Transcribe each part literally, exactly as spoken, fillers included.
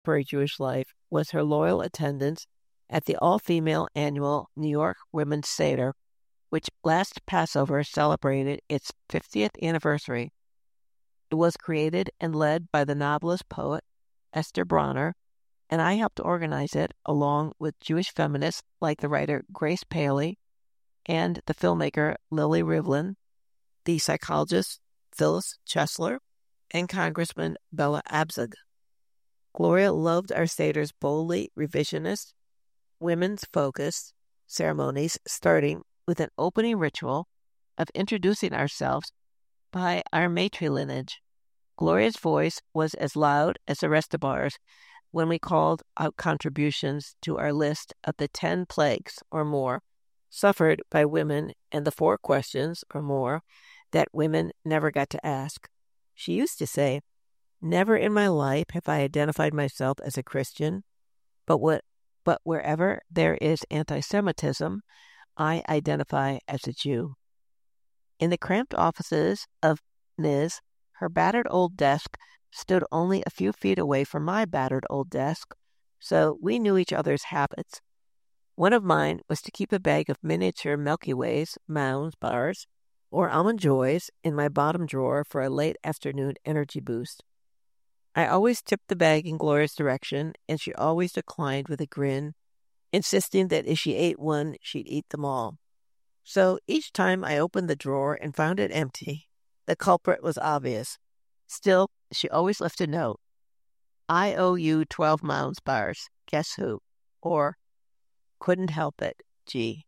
contemporary Jewish life was her loyal attendance at the all-female annual New York Women's Seder, which last Passover celebrated its fiftieth anniversary. It was created and led by the novelist poet Esther Bronner, and I helped organize it along with Jewish feminists like the writer Grace Paley and the filmmaker Lily Rivlin, the psychologist Phyllis Chesler, and Congressman Bella Abzug. Gloria loved our Seder's boldly revisionist, women's focused ceremonies, starting with an opening ritual of introducing ourselves by our matrilineage. Gloria's voice was as loud as the rest of ours when we called out contributions to our list of the ten plagues or more suffered by women and the four questions or more that women never got to ask. She used to say, "Never in my life have I identified myself as a Christian, but what, but wherever there is anti-Semitism, I identify as a Jew." In the cramped offices of Miz, her battered old desk stood only a few feet away from my battered old desk, so we knew each other's habits. One of mine was to keep a bag of miniature Milky Ways, Mounds bars, or Almond Joys in my bottom drawer for a late afternoon energy boost. I always tipped the bag in Gloria's direction, and she always declined with a grin, insisting that if she ate one, she'd eat them all. So each time I opened the drawer and found it empty, the culprit was obvious. Still, she always left a note. "I owe you twelve Mounds bars. Guess who?" Or, "Couldn't help it, G."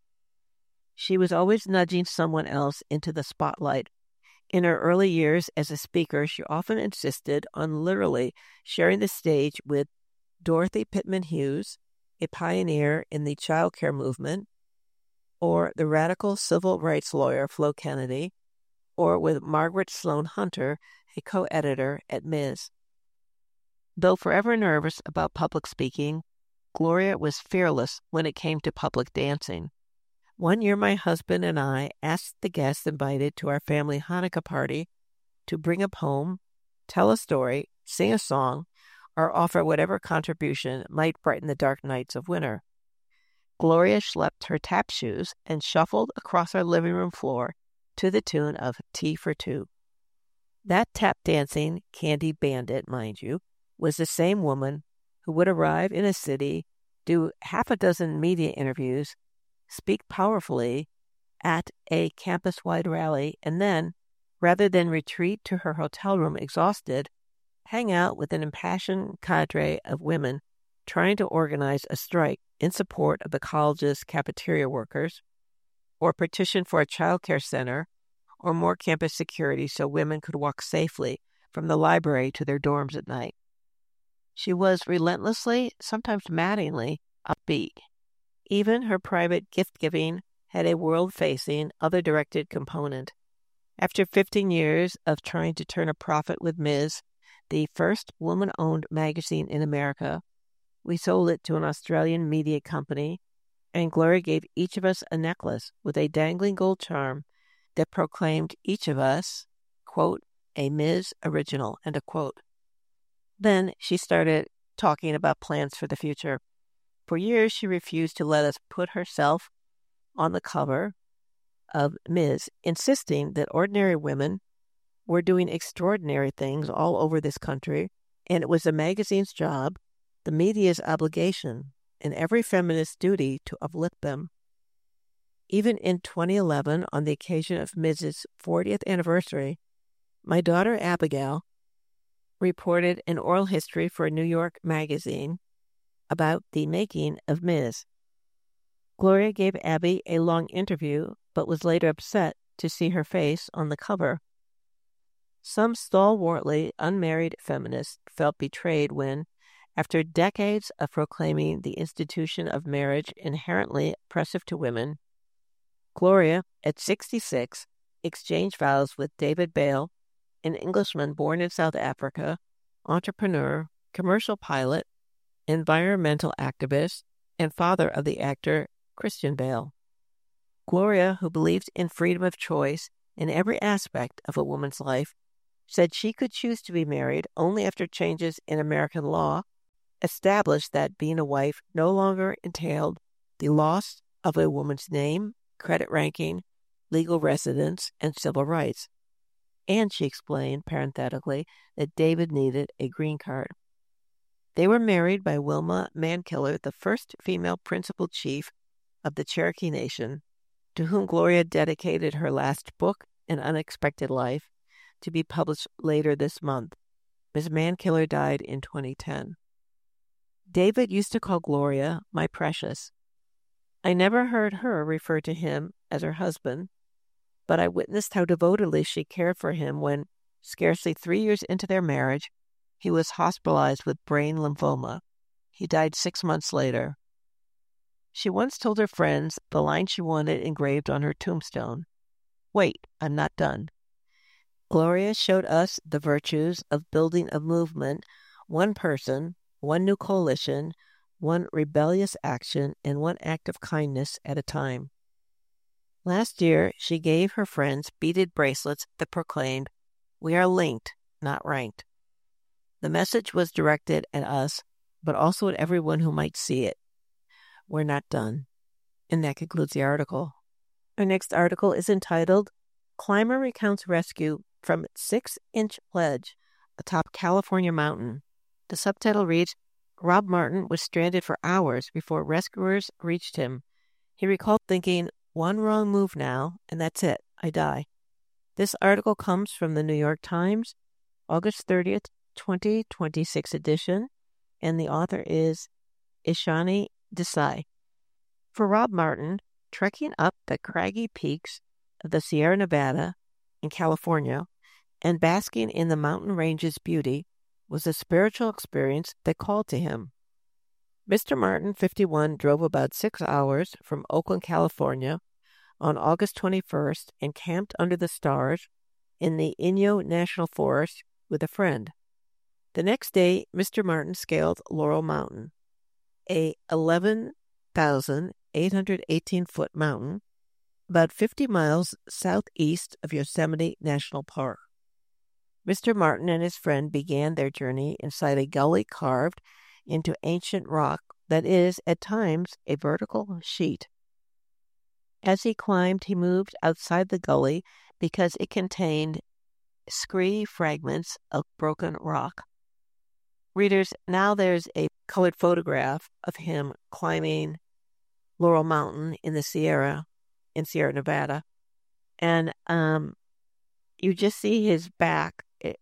She was always nudging someone else into the spotlight. In her early years as a speaker, she often insisted on literally sharing the stage with Dorothy Pittman Hughes, a pioneer in the child care movement, or the radical civil rights lawyer Flo Kennedy, or with Margaret Sloan Hunter, a co-editor at Miz. Though forever nervous about public speaking, Gloria was fearless when it came to public dancing. One year my husband and I asked the guests invited to our family Hanukkah party to bring a poem, tell a story, sing a song, or offer whatever contribution might brighten the dark nights of winter. Gloria schlepped her tap shoes and shuffled across our living room floor to the tune of Tea for Two. That tap-dancing candy bandit, mind you, was the same woman who would arrive in a city, do half a dozen media interviews, speak powerfully at a campus-wide rally, and then, rather than retreat to her hotel room exhausted, hang out with an impassioned cadre of women trying to organize a strike in support of the college's cafeteria workers, or petition for a child care center, or more campus security so women could walk safely from the library to their dorms at night. She was relentlessly, sometimes maddeningly, upbeat. Even her private gift-giving had a world-facing, other-directed component. After fifteen years of trying to turn a profit with Miz, the first woman-owned magazine in America, we sold it to an Australian media company, and Gloria gave each of us a necklace with a dangling gold charm that proclaimed each of us, quote, a Miz original, end of quote. Then she started talking about plans for the future. For years, she refused to let us put herself on the cover of Miz, insisting that ordinary women were doing extraordinary things all over this country, and it was the magazine's job, the media's obligation, and every feminist's duty to uplift them. Even in twenty eleven, on the occasion of Miz's fortieth anniversary, my daughter Abigail reported an oral history for a New York magazine about the making of Miz. Gloria gave Abby a long interview, but was later upset to see her face on the cover. Some stalwartly unmarried feminists felt betrayed when, after decades of proclaiming the institution of marriage inherently oppressive to women, Gloria, at sixty-six, exchanged vows with David Bale, an Englishman born in South Africa, entrepreneur, commercial pilot, environmental activist, and father of the actor Christian Bale. Gloria, who believed in freedom of choice in every aspect of a woman's life, said she could choose to be married only after changes in American law established that being a wife no longer entailed the loss of a woman's name, credit ranking, legal residence, and civil rights. And she explained, parenthetically, that David needed a green card. They were married by Wilma Mankiller, the first female principal chief of the Cherokee Nation, to whom Gloria dedicated her last book, An Unexpected Life, to be published later this month. Miz Mankiller died in twenty ten. David used to call Gloria my precious. I never heard her refer to him as her husband, but I witnessed how devotedly she cared for him when, scarcely three years into their marriage, he was hospitalized with brain lymphoma. He died six months later. She once told her friends the line she wanted engraved on her tombstone, "Wait, I'm not done." Gloria showed us the virtues of building a movement, one person, one new coalition, one rebellious action, and one act of kindness at a time. Last year, she gave her friends beaded bracelets that proclaimed, "We are linked, not ranked." The message was directed at us, but also at everyone who might see it. We're not done. And that concludes the article. Our next article is entitled, Climber Recounts Rescue from Six-Inch Ledge Atop California Mountain. The subtitle reads, Rob Martin was stranded for hours before rescuers reached him. He recalled thinking, one wrong move now, and that's it, I die. This article comes from the New York Times, August thirtieth, twenty twenty-six edition, and the author is Ishani Desai. For Rob Martin, trekking up the craggy peaks of the Sierra Nevada in California and basking in the mountain range's beauty was a spiritual experience that called to him. Mister Martin, fifty-one, drove about six hours from Oakland, California on August twenty-first and camped under the stars in the Inyo National Forest with a friend. The next day, Mister Martin scaled Laurel Mountain, a eleven thousand eight hundred eighteen foot mountain about fifty miles southeast of Yosemite National Park. Mister Martin and his friend began their journey inside a gully carved into ancient rock that is, at times, a vertical sheet. As he climbed, he moved outside the gully because it contained scree fragments of broken rock. Readers, now there's a colored photograph of him climbing Laurel Mountain in the Sierra, in Sierra Nevada, and um, you just see his back it,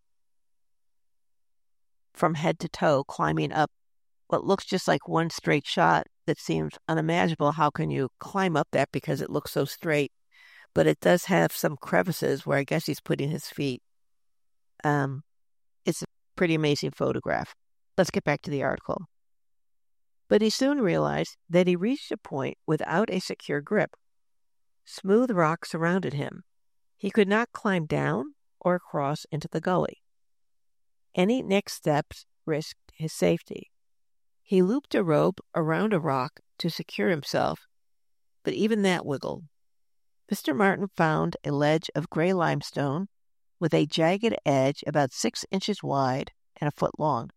from head to toe climbing up what looks just like one straight shot that seems unimaginable. How can you climb up that because it looks so straight? But it does have some crevices where I guess he's putting his feet. Um, it's a pretty amazing photograph. Let's get back to the article. But he soon realized that he reached a point without a secure grip. Smooth rock surrounded him. He could not climb down or across into the gully. Any next steps risked his safety. He looped a rope around a rock to secure himself, but even that wiggled. Mister Martin found a ledge of gray limestone with a jagged edge about six inches wide and a foot long.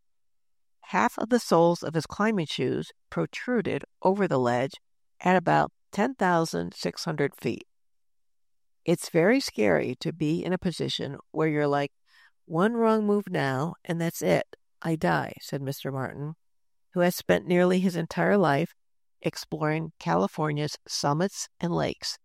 Half of the soles of his climbing shoes protruded over the ledge at about ten thousand six hundred feet. It's very scary to be in a position where you're like, one wrong move now, and that's it. I die, said Mister Martin, who has spent nearly his entire life exploring California's summits and lakes.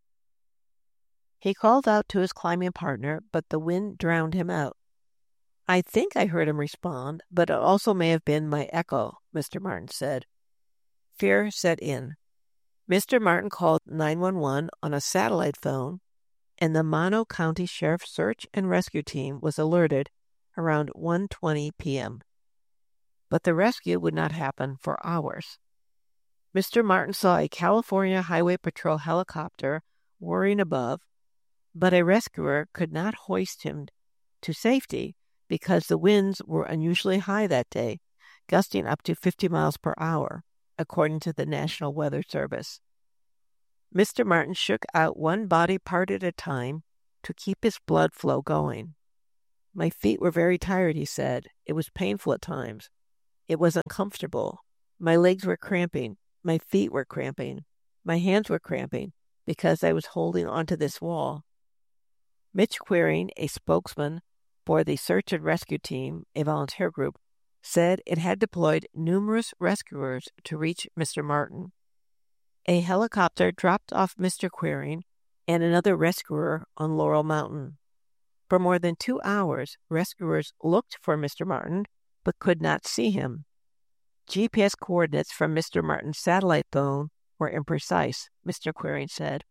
He called out to his climbing partner, but the wind drowned him out. I think I heard him respond, but it also may have been my echo, Mister Martin said. Fear set in. Mister Martin called nine one one on a satellite phone, and the Mono County Sheriff's Search and Rescue Team was alerted around one twenty p.m. But the rescue would not happen for hours. Mister Martin saw a California Highway Patrol helicopter whirring above, but a rescuer could not hoist him to safety because the winds were unusually high that day, gusting up to fifty miles per hour, according to the National Weather Service. Mister Martin shook out one body part at a time to keep his blood flow going. My feet were very tired, he said. It was painful at times. It was uncomfortable. My legs were cramping. My feet were cramping. My hands were cramping because I was holding onto this wall. Mitch Quiring, a spokesman for the Search and Rescue Team, a volunteer group, said it had deployed numerous rescuers to reach Mister Martin. A helicopter dropped off Mister Quiring and another rescuer on Laurel Mountain. For more than two hours, rescuers looked for Mister Martin but could not see him. G P S coordinates from Mister Martin's satellite phone were imprecise, Mister Quiring said.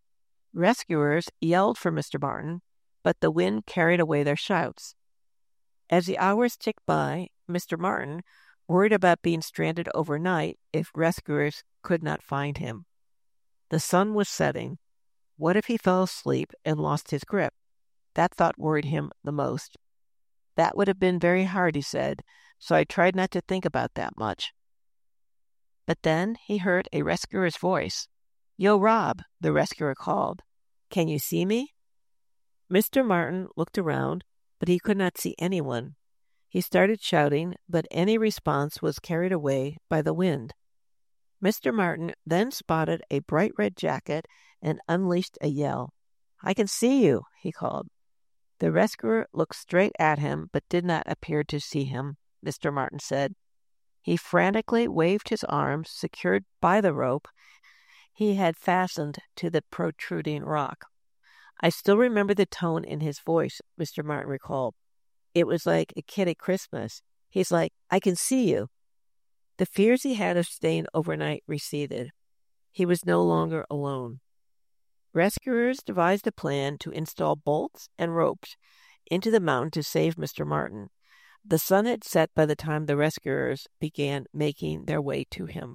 Rescuers yelled for Mister Martin, but the wind carried away their shouts. As the hours ticked by, Mister Martin, worried about being stranded overnight if rescuers could not find him. The sun was setting. What if he fell asleep and lost his grip? That thought worried him the most. That would have been very hard, he said, so I tried not to think about that much. But then he heard a rescuer's voice. "Yo, Rob," the rescuer called. "Can you see me?" Mister Martin looked around, but he could not see anyone. He started shouting, but any response was carried away by the wind. Mister Martin then spotted a bright red jacket and unleashed a yell. "I can see you," he called. The rescuer looked straight at him but did not appear to see him, Mister Martin said. He frantically waved his arms, secured by the rope he had fastened to the protruding rock. "I still remember the tone in his voice," Mister Martin recalled. "It was like a kid at Christmas. He's like, 'I can see you.'" The fears he had of staying overnight receded. He was no longer alone. Rescuers devised a plan to install bolts and ropes into the mountain to save Mister Martin. The sun had set by the time the rescuers began making their way to him.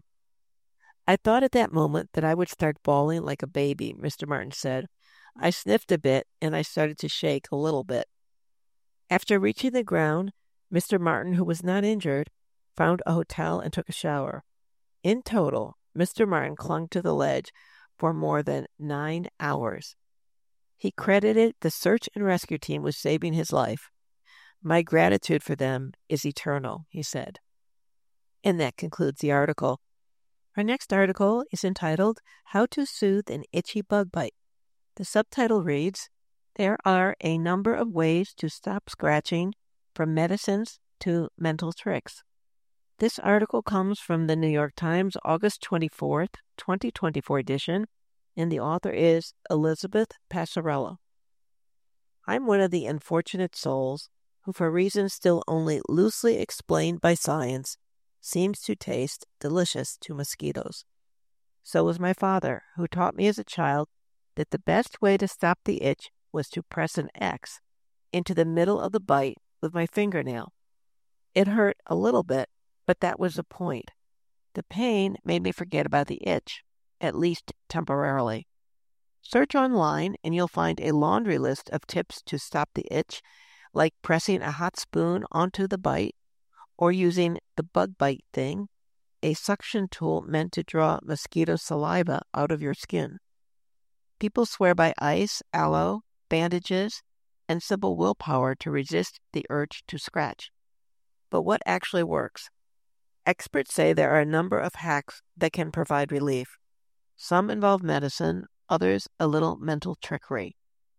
"I thought at that moment that I would start bawling like a baby," Mister Martin said. "I sniffed a bit, and I started to shake a little bit." After reaching the ground, Mister Martin, who was not injured, found a hotel and took a shower. In total, Mister Martin clung to the ledge for more than nine hours. He credited the search and rescue team with saving his life. "My gratitude for them is eternal," he said. And that concludes the article. Our next article is entitled, "How to Soothe an Itchy Bug Bite." The subtitle reads, "There are a number of ways to stop scratching, from medicines to mental tricks." This article comes from the New York Times, August twenty-fourth, twenty twenty-four edition, and the author is Elizabeth Passarella. I'm one of the unfortunate souls who, for reasons still only loosely explained by science, seems to taste delicious to mosquitoes. So was my father, who taught me as a child that the best way to stop the itch was to press an X into the middle of the bite with my fingernail. It hurt a little bit, but that was the point. The pain made me forget about the itch, at least temporarily. Search online and you'll find a laundry list of tips to stop the itch, like pressing a hot spoon onto the bite or using the bug bite thing, a suction tool meant to draw mosquito saliva out of your skin. People swear by ice, aloe, bandages, and simple willpower to resist the urge to scratch. But what actually works? Experts say there are a number of hacks that can provide relief. Some involve medicine, others a little mental trickery.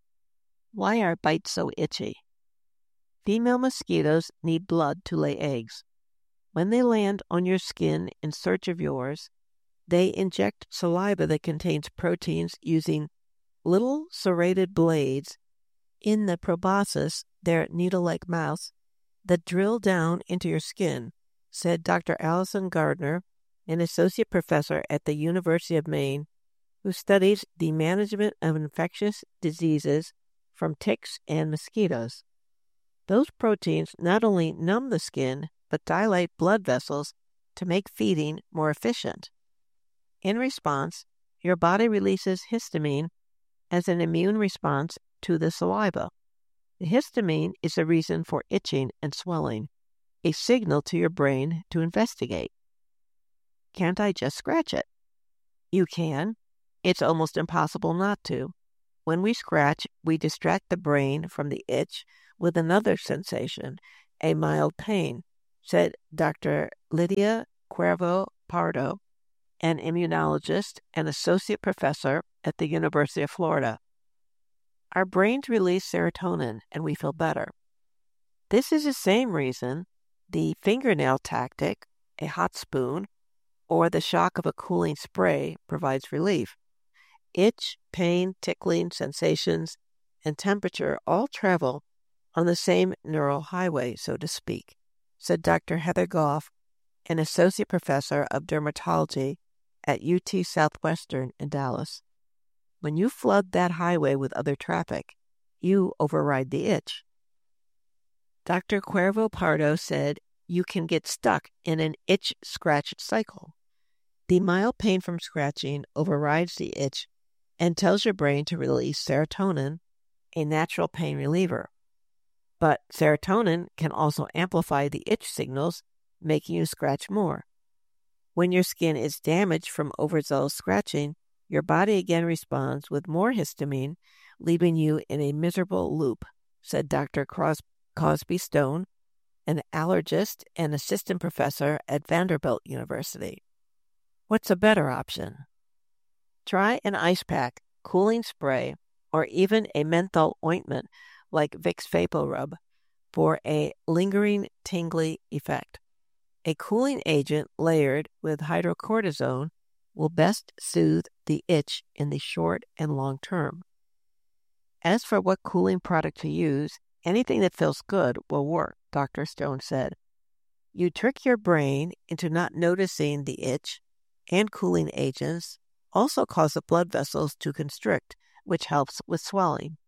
Why are bites so itchy? Female mosquitoes need blood to lay eggs. When they land on your skin in search of yours, they inject saliva that contains proteins using little serrated blades in the proboscis, their needle-like mouths, that drill down into your skin, said Doctor Allison Gardner, an associate professor at the University of Maine, who studies the management of infectious diseases from ticks and mosquitoes. Those proteins not only numb the skin, but dilate blood vessels to make feeding more efficient. In response, your body releases histamine as an immune response to the saliva. The histamine is the reason for itching and swelling, a signal to your brain to investigate. Can't I just scratch it? You can. It's almost impossible not to. When we scratch, we distract the brain from the itch with another sensation, a mild pain, said Doctor Lydia Cuervo Pardo, an immunologist and associate professor at the University of Florida. Our brains release serotonin and we feel better. This is the same reason the fingernail tactic, a hot spoon, or the shock of a cooling spray provides relief. Itch, pain, tickling, sensations, and temperature all travel on the same neural highway, so to speak, said Doctor Heather Goff, an associate professor of dermatology at U T Southwestern in Dallas. When you flood that highway with other traffic, you override the itch. Doctor Cuervo Pardo said you can get stuck in an itch-scratch cycle. The mild pain from scratching overrides the itch and tells your brain to release serotonin, a natural pain reliever. But serotonin can also amplify the itch signals, making you scratch more. When your skin is damaged from overzealous scratching, your body again responds with more histamine, leaving you in a miserable loop, said Doctor Cros- Cosby Stone, an allergist and assistant professor at Vanderbilt University. What's a better option? Try an ice pack, cooling spray, or even a menthol ointment like Vicks VapoRub for a lingering tingly effect. A cooling agent layered with hydrocortisone will best soothe the itch in the short and long term. As for what cooling product to use, anything that feels good will work, Doctor Stone said. You trick your brain into not noticing the itch, and cooling agents also cause the blood vessels to constrict, which helps with swelling.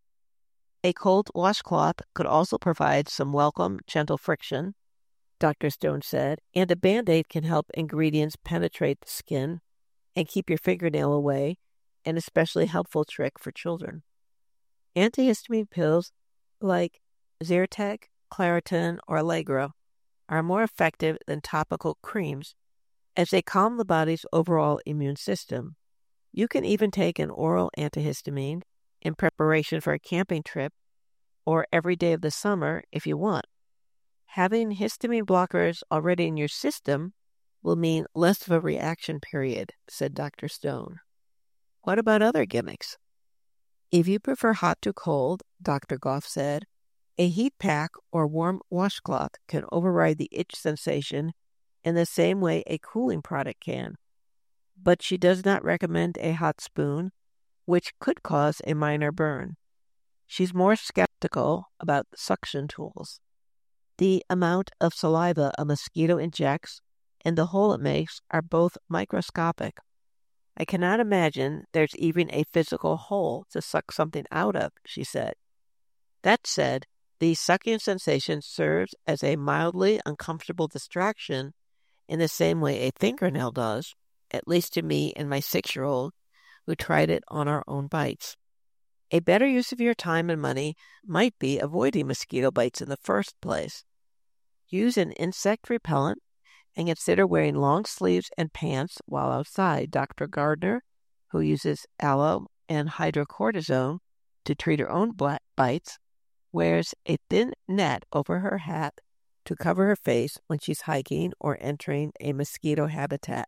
A cold washcloth could also provide some welcome, gentle friction, Doctor Stone said, and a Band-Aid can help ingredients penetrate the skin and keep your fingernail away, an especially helpful trick for children. Antihistamine pills like Zyrtec, Claritin, or Allegra are more effective than topical creams as they calm the body's overall immune system. You can even take an oral antihistamine in preparation for a camping trip or every day of the summer if you want. Having histamine blockers already in your system will mean less of a reaction period, said Doctor Stone. What about other gimmicks? If you prefer hot to cold, Doctor Goff said, a heat pack or warm washcloth can override the itch sensation in the same way a cooling product can. But she does not recommend a hot spoon, which could cause a minor burn. She's more skeptical about suction tools. The amount of saliva a mosquito injects and the hole it makes are both microscopic. I cannot imagine there's even a physical hole to suck something out of, she said. That said, the sucking sensation serves as a mildly uncomfortable distraction in the same way a fingernail does, at least to me and my six-year-old, who tried it on our own bites. A better use of your time and money might be avoiding mosquito bites in the first place. Use an insect repellent and consider wearing long sleeves and pants while outside. Doctor Gardner, who uses aloe and hydrocortisone to treat her own bites, wears a thin net over her hat to cover her face when she's hiking or entering a mosquito habitat.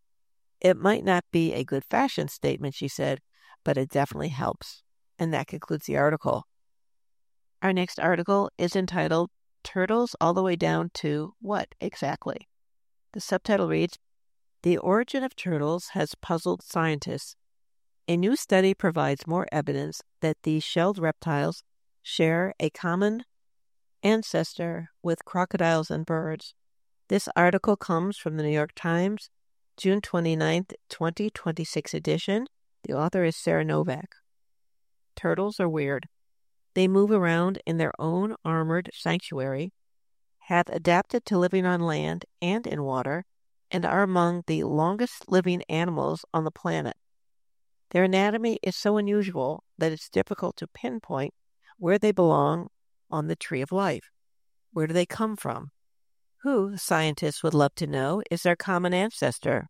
It might not be a good fashion statement, she said, but it definitely helps. And that concludes the article. Our next article is entitled, Turtles All the Way Down to What Exactly? The subtitle reads, The origin of turtles has puzzled scientists. A new study provides more evidence that these shelled reptiles share a common ancestor with crocodiles and birds. This article comes from the New York Times, June twenty-ninth, twenty twenty-six edition. The author is Sarah Novak. Turtles are weird. They move around in their own armored sanctuary, have adapted to living on land and in water, and are among the longest living animals on the planet. Their anatomy is so unusual that it's difficult to pinpoint where they belong on the tree of life. Where do they come from? Who, scientists would love to know, is their common ancestor?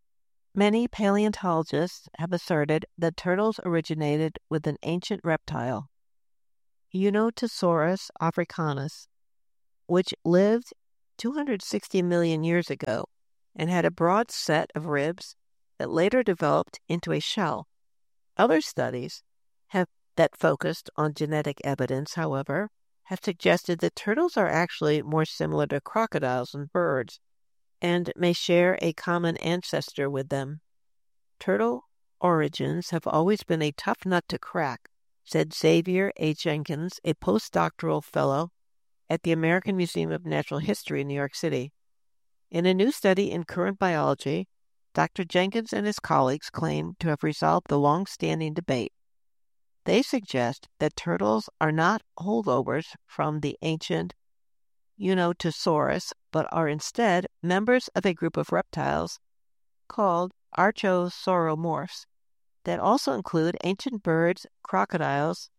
Many paleontologists have asserted that turtles originated with an ancient reptile, Eunotosaurus africanus, which lived two hundred sixty million years ago and had a broad set of ribs that later developed into a shell. Other studies have that focused on genetic evidence, however, have suggested that turtles are actually more similar to crocodiles and birds and may share a common ancestor with them. Turtle origins have always been a tough nut to crack, said Xavier A. Jenkins, a postdoctoral fellow at the American Museum of Natural History in New York City. In a new study in Current Biology, Doctor Jenkins and his colleagues claim to have resolved the long-standing debate. They suggest that turtles are not holdovers from the ancient Unitosaurus, but are instead members of a group of reptiles called archosauromorphs that also include ancient birds, crocodiles,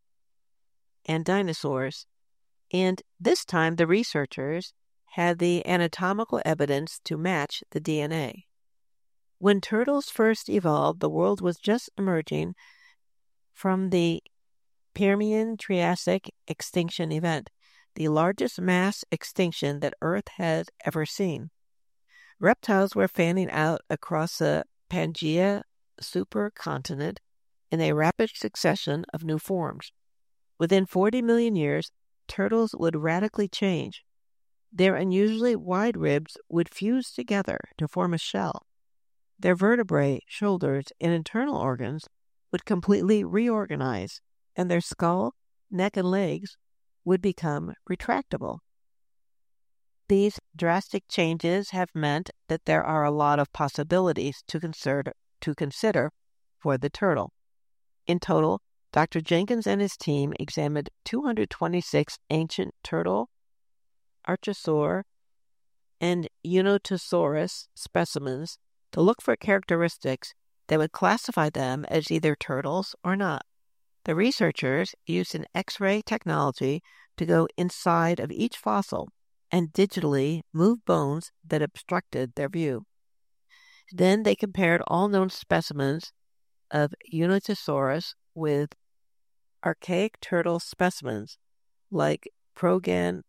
and dinosaurs. And this time the researchers had the anatomical evidence to match the D N A. When turtles first evolved, the world was just emerging from the Permian-Triassic extinction event, the largest mass extinction that Earth has ever seen. Reptiles were fanning out across the Pangaea supercontinent in a rapid succession of new forms. Within forty million years, turtles would radically change. Their unusually wide ribs would fuse together to form a shell. Their vertebrae, shoulders, and internal organs would completely reorganize, and their skull, neck, and legs would become retractable. These drastic changes have meant that there are a lot of possibilities to consider, to consider for the turtle. In total, Doctor Jenkins and his team examined two hundred twenty-six ancient turtle, archosaur, and Unitosaurus specimens to look for characteristics that would classify them as either turtles or not. The researchers used an X-ray technology to go inside of each fossil and digitally move bones that obstructed their view. Then they compared all known specimens of Unitosaurus with archaic turtle specimens like Proganochales,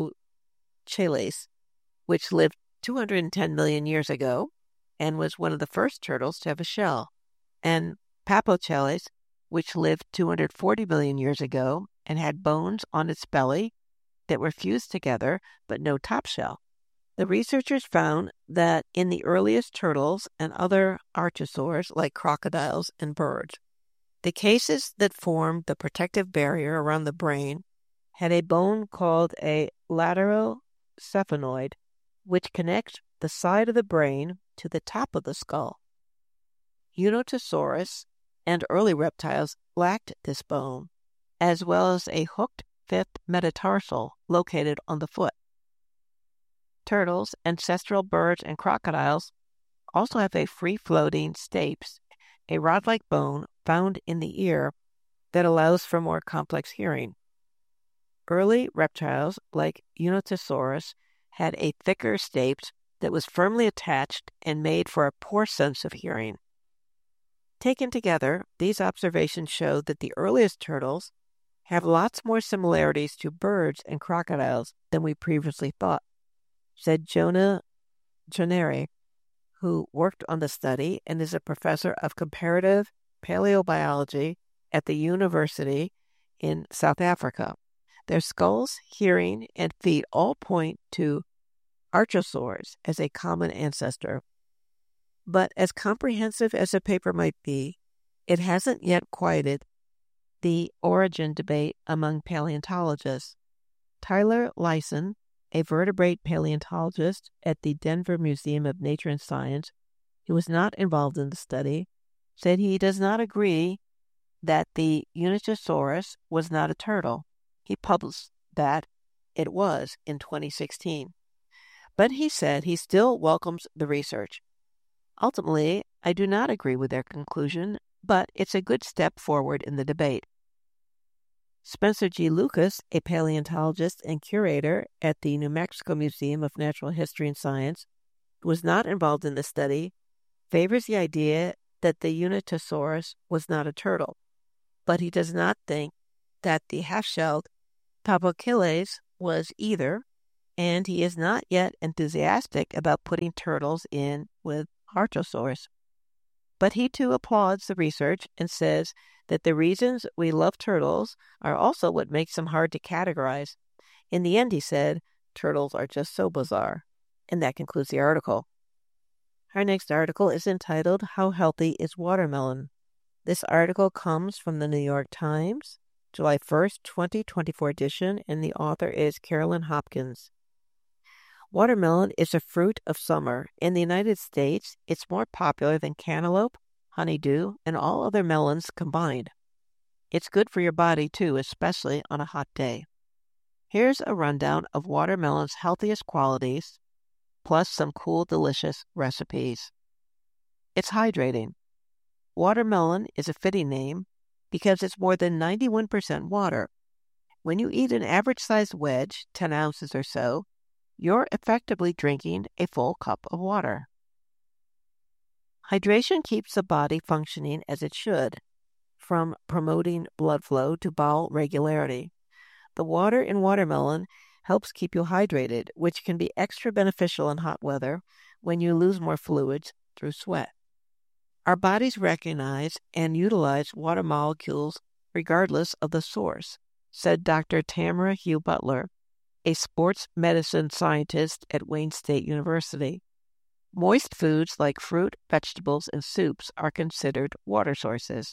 which lived two hundred ten million years ago and was one of the first turtles to have a shell, and Papochales, which lived two hundred forty million years ago and had bones on its belly that were fused together but no top shell. The researchers found that in the earliest turtles and other archosaurs like crocodiles and birds, the cases that formed the protective barrier around the brain had a bone called a lateral sphenoid, which connects the side of the brain to the top of the skull. Unitosaurus and early reptiles lacked this bone, as well as a hooked fifth metatarsal located on the foot. Turtles, ancestral birds, and crocodiles also have a free-floating stapes, a rod-like bone found in the ear that allows for more complex hearing. Early reptiles, like Unitosaurus, had a thicker stapes that was firmly attached and made for a poor sense of hearing. Taken together, these observations show that the earliest turtles have lots more similarities to birds and crocodiles than we previously thought, said Jonah Joneri, who worked on the study and is a professor of comparative paleobiology at the university in South Africa. Their skulls, hearing, and feet all point to archosaurs as a common ancestor. But as comprehensive as the paper might be, it hasn't yet quieted the origin debate among paleontologists. Tyler Lyson, a vertebrate paleontologist at the Denver Museum of Nature and Science, who was not involved in the study, said he does not agree that the Unitosaurus was not a turtle. He published that it was in twenty sixteen. But he said he still welcomes the research. Ultimately, I do not agree with their conclusion, but it's a good step forward in the debate. Spencer G. Lucas, a paleontologist and curator at the New Mexico Museum of Natural History and Science, who was not involved in the study, favors the idea that the Unitosaurus was not a turtle, but he does not think that the half-shelled Papochales was either, and he is not yet enthusiastic about putting turtles in with archosaurs. But he too applauds the research and says that the reasons we love turtles are also what makes them hard to categorize. In the end, he said, turtles are just so bizarre. And that concludes the article. Our next article is entitled, How Healthy is Watermelon? This article comes from the New York Times, July first, twenty twenty-four edition, and the author is Carolyn Hopkins. Watermelon is a fruit of summer. In the United States, it's more popular than cantaloupe, honeydew, and all other melons combined. It's good for your body, too, especially on a hot day. Here's a rundown of watermelon's healthiest qualities, plus some cool, delicious recipes. It's hydrating. Watermelon is a fitting name because it's more than ninety-one percent water. When you eat an average-sized wedge, ten ounces or so, you're effectively drinking a full cup of water. Hydration keeps the body functioning as it should, from promoting blood flow to bowel regularity. The water in watermelon helps keep you hydrated, which can be extra beneficial in hot weather when you lose more fluids through sweat. Our bodies recognize and utilize water molecules regardless of the source, said Doctor Tamara Hugh Butler, a sports medicine scientist at Wayne State University. Moist foods like fruit, vegetables, and soups are considered water sources.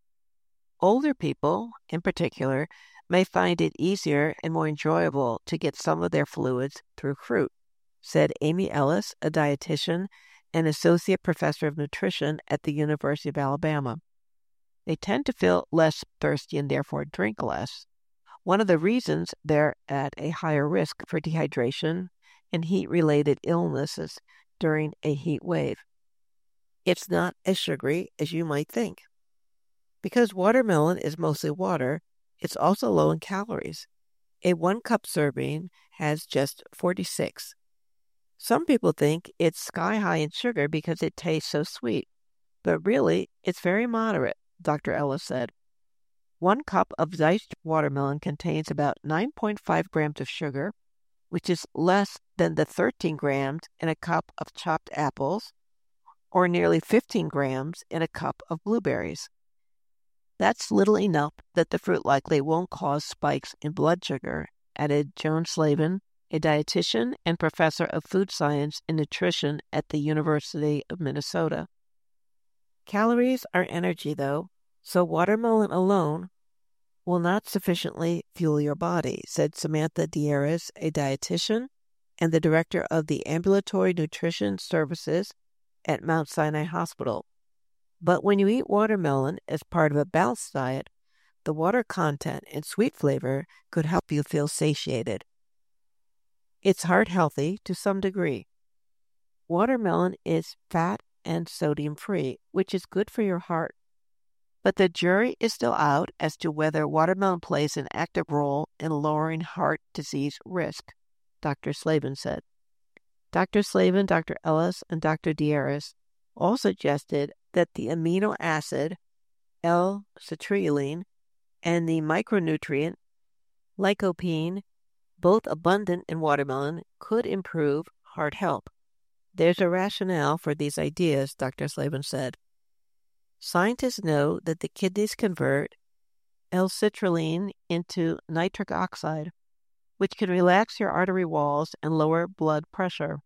Older people, in particular, may find it easier and more enjoyable to get some of their fluids through fruit, said Amy Ellis, a dietitian and associate professor of nutrition at the University of Alabama. They tend to feel less thirsty and therefore drink less. One of the reasons they're at a higher risk for dehydration and heat-related illnesses during a heat wave. It's not as sugary as you might think. Because watermelon is mostly water, it's also low in calories. A one-cup serving has just forty-six. Some people think it's sky-high in sugar because it tastes so sweet, but really, it's very moderate, Doctor Ellis said. One cup of diced watermelon contains about nine point five grams of sugar, which is less than the thirteen grams in a cup of chopped apples, or nearly fifteen grams in a cup of blueberries. That's little enough that the fruit likely won't cause spikes in blood sugar, added Joan Slavin, a dietitian and professor of food science and nutrition at the University of Minnesota. Calories are energy, though, so watermelon alone will not sufficiently fuel your body, said Samantha Dieras, a dietitian and the director of the Ambulatory Nutrition Services at Mount Sinai Hospital. But when you eat watermelon as part of a balanced diet, the water content and sweet flavor could help you feel satiated. It's heart healthy to some degree. Watermelon is fat and sodium free, which is good for your heart. But the jury is still out as to whether watermelon plays an active role in lowering heart disease risk, Doctor Slavin said. Doctor Slavin, Doctor Ellis, and Doctor Dieras all suggested that the amino acid L-citrulline and the micronutrient lycopene, both abundant in watermelon, could improve heart health. There's a rationale for these ideas, Doctor Slavin said. Scientists know that the kidneys convert L-citrulline into nitric oxide, which can relax your artery walls and lower blood pressure.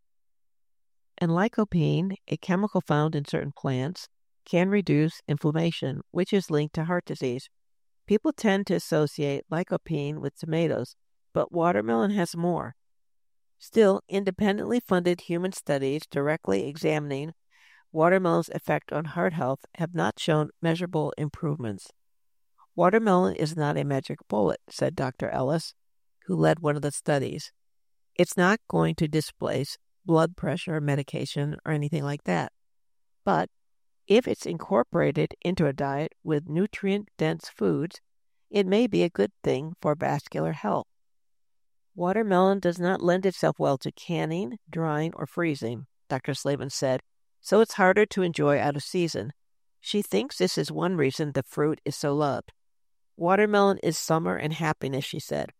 And lycopene, a chemical found in certain plants, can reduce inflammation, which is linked to heart disease. People tend to associate lycopene with tomatoes, but watermelon has more. Still, independently funded human studies directly examining watermelon's effect on heart health have not shown measurable improvements. Watermelon is not a magic bullet, said Doctor Ellis, who led one of the studies. It's not going to displace blood pressure medication or anything like that. But if it's incorporated into a diet with nutrient-dense foods, it may be a good thing for vascular health. Watermelon does not lend itself well to canning, drying, or freezing, Doctor Slavin said, so it's harder to enjoy out of season. She thinks this is one reason the fruit is so loved. Watermelon is summer and happiness, she said.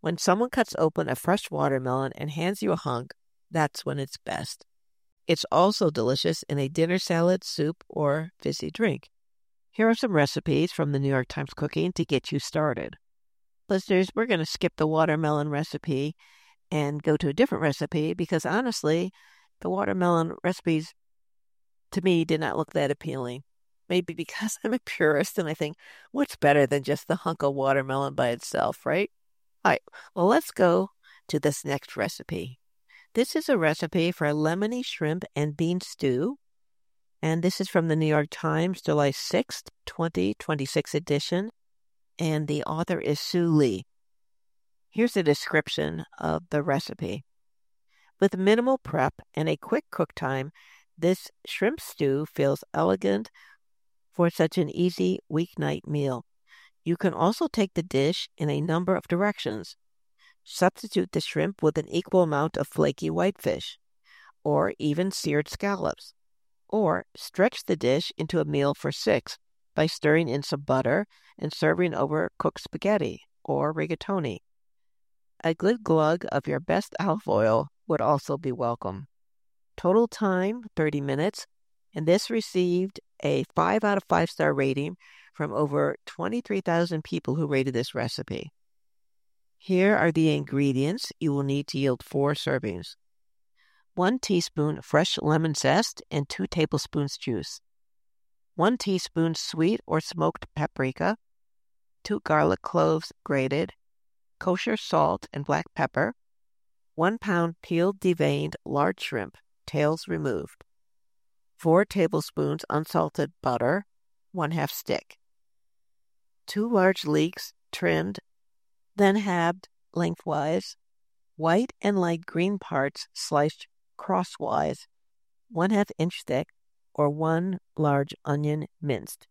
When someone cuts open a fresh watermelon and hands you a hunk, that's when it's best. It's also delicious in a dinner salad, soup, or fizzy drink. Here are some recipes from the New York Times Cooking to get you started. Listeners, we're going to skip the watermelon recipe and go to a different recipe because honestly, the watermelon recipes to me did not look that appealing. Maybe because I'm a purist and I think, what's better than just the hunk of watermelon by itself, right? All right, well, let's go to this next recipe. This is a recipe for a lemony shrimp and bean stew, and this is from the New York Times, July sixth, twenty twenty-six edition, and the author is Sue Lee. Here's a description of the recipe. With minimal prep and a quick cook time, this shrimp stew feels elegant for such an easy weeknight meal. You can also take the dish in a number of directions. Substitute the shrimp with an equal amount of flaky whitefish, or even seared scallops. Or stretch the dish into a meal for six by stirring in some butter and serving over cooked spaghetti or rigatoni. A good glug of your best olive oil would also be welcome. Total time, thirty minutes, and this received a five out of five star rating from over twenty-three thousand people who rated this recipe. Here are the ingredients you will need to yield four servings. One teaspoon fresh lemon zest and two tablespoons juice. One teaspoon sweet or smoked paprika. Two garlic cloves grated. Kosher salt and black pepper. One pound peeled deveined large shrimp, tails removed. Four tablespoons unsalted butter, one half stick. Two large leeks trimmed, then halved lengthwise. White and light green parts sliced crosswise, one half inch thick, or one large onion minced.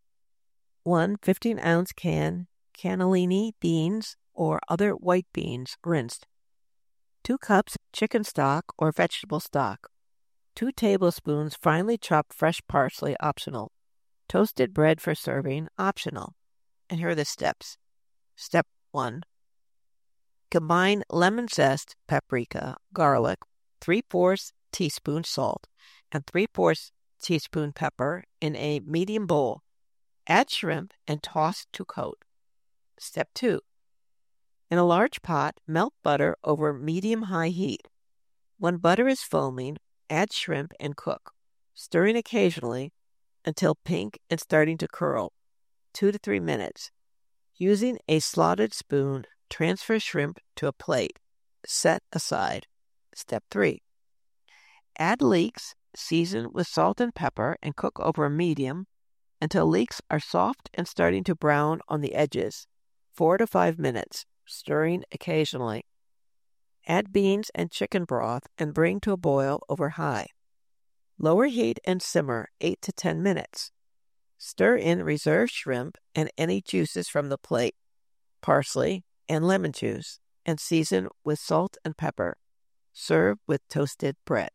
One fifteen ounce can cannellini beans or other white beans rinsed. Two cups chicken stock or vegetable stock. Two tablespoons finely chopped fresh parsley optional. Toasted bread for serving optional. And here are the steps. Step one. Combine lemon zest, paprika, garlic, three-fourths teaspoon salt, and three-fourths teaspoon pepper in a medium bowl. Add shrimp and toss to coat. Step two. In a large pot, melt butter over medium-high heat. When butter is foaming, add shrimp and cook, stirring occasionally until pink and starting to curl, two to three minutes. Using a slotted spoon, transfer shrimp to a plate. Set aside. Step three. Add leeks, season with salt and pepper, and cook over medium until leeks are soft and starting to brown on the edges, four to five minutes, stirring occasionally. Add beans and chicken broth and bring to a boil over high. Lower heat and simmer eight to ten minutes. Stir in reserved shrimp and any juices from the plate, parsley, and lemon juice, and season with salt and pepper. Serve with toasted bread.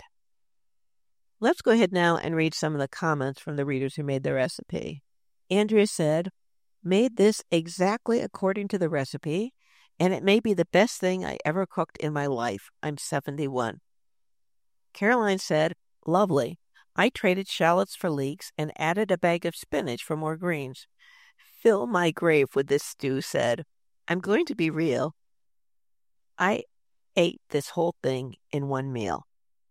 Let's go ahead now and read some of the comments from the readers who made the recipe. Andrea said, "Made this exactly according to the recipe, and it may be the best thing I ever cooked in my life. I'm seventy-one. Caroline said, "Lovely. I traded shallots for leeks and added a bag of spinach for more greens. Fill my grave with this stew," said. "I'm going to be real. I ate this whole thing in one meal."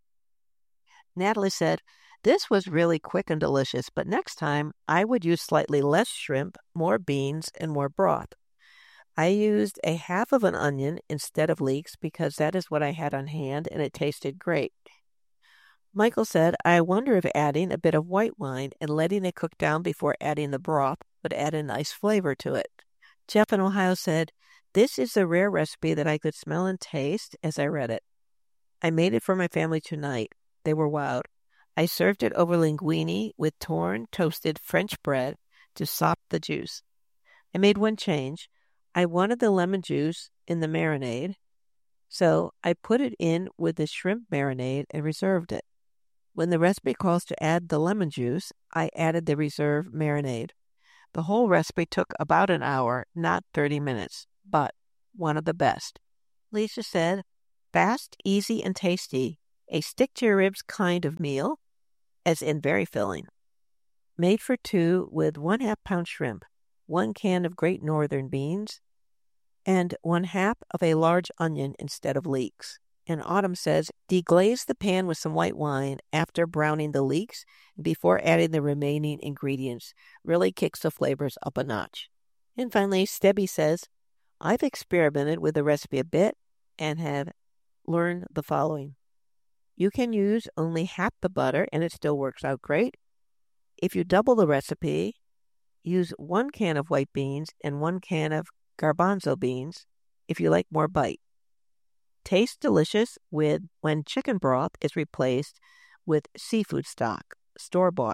Natalie said, "This was really quick and delicious, but next time I would use slightly less shrimp, more beans, and more broth. I used a half of an onion instead of leeks because that is what I had on hand and it tasted great." Michael said, "I wonder if adding a bit of white wine and letting it cook down before adding the broth would add a nice flavor to it." Jeff in Ohio said, "This is a rare recipe that I could smell and taste as I read it. I made it for my family tonight. They were wowed. I served it over linguine with torn, toasted French bread to sop the juice. I made one change. I wanted the lemon juice in the marinade, so I put it in with the shrimp marinade and reserved it. When the recipe calls to add the lemon juice, I added the reserved marinade. The whole recipe took about an hour, not thirty minutes, but one of the best. Lisa said, fast, easy, and tasty. A stick-to-your-ribs kind of meal, as in very filling. Made for two with one half pound shrimp, one can of Great Northern beans, and one half of a large onion instead of leeks. And Autumn says, deglaze the pan with some white wine after browning the leeks before adding the remaining ingredients. Really kicks the flavors up a notch. And finally, Stebby says, I've experimented with the recipe a bit and have learned the following. You can use only half the butter and it still works out great. If you double the recipe, use one can of white beans and one can of garbanzo beans if you like more bite. Tastes delicious with when chicken broth is replaced with seafood stock, store-bought.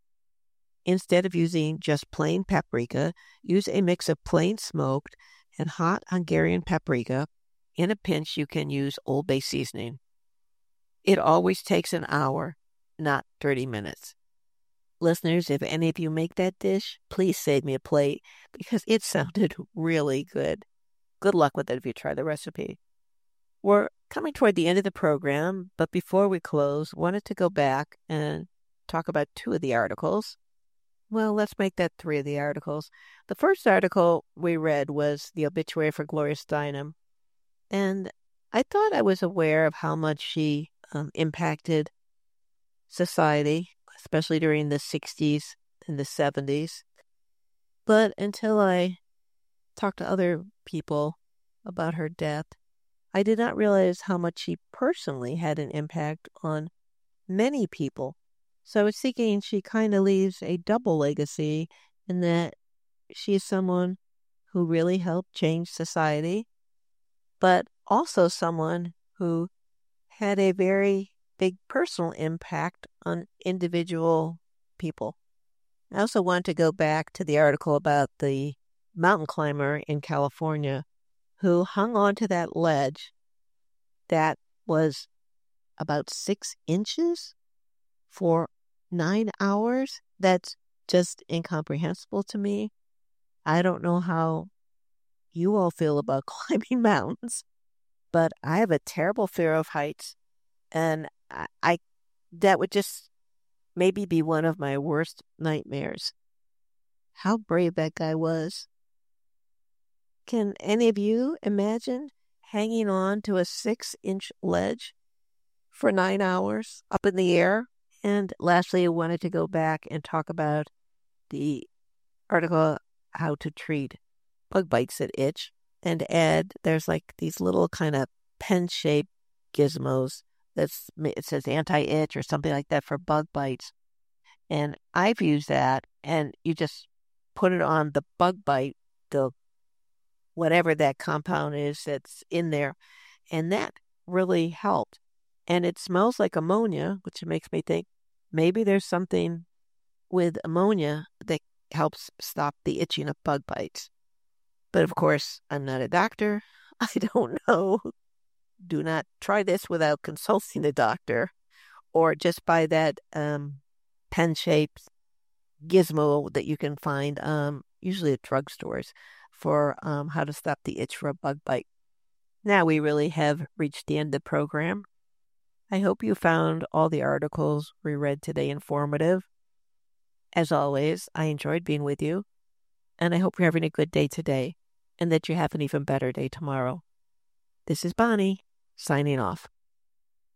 Instead of using just plain paprika, use a mix of plain smoked and hot Hungarian paprika. In a pinch, you can use Old Bay seasoning. It always takes an hour, not thirty minutes. Listeners, if any of you make that dish, please save me a plate because it sounded really good. Good luck with it if you try the recipe. We're coming toward the end of the program, but before we close, wanted to go back and talk about two of the articles. Well, let's make that three of the articles. The first article we read was the obituary for Gloria Steinem, and I thought I was aware of how much she um, impacted society, especially during the sixties and the seventies. But until I talked to other people about her death, I did not realize how much she personally had an impact on many people. So I was thinking she kind of leaves a double legacy in that she is someone who really helped change society, but also someone who had a very big personal impact on individual people. I also want to go back to the article about the mountain climber in California who hung on to that ledge that was about six inches for nine hours. That's just incomprehensible to me. I don't know how you all feel about climbing mountains, but I have a terrible fear of heights, and I, I that would just maybe be one of my worst nightmares. How brave that guy was. Can any of you imagine hanging on to a six-inch ledge for nine hours up in the air? And lastly, I wanted to go back and talk about the article, How to Treat Bug Bites That Itch, and add there's like these little kind of pen-shaped gizmos that's, it says anti-itch or something like that for bug bites. And I've used that, and you just put it on the bug bite, the whatever that compound is that's in there, and that really helped. And it smells like ammonia, which makes me think maybe there's something with ammonia that helps stop the itching of bug bites. But of course, I'm not a doctor. I don't know. Do not try this without consulting a doctor, or just buy that um, pen-shaped gizmo that you can find um, usually at drugstores for um, how to stop the itch for a bug bite. Now we really have reached the end of the program. I hope you found all the articles we read today informative. As always, I enjoyed being with you, and I hope you're having a good day today, and that you have an even better day tomorrow. This is Bonnie, signing off.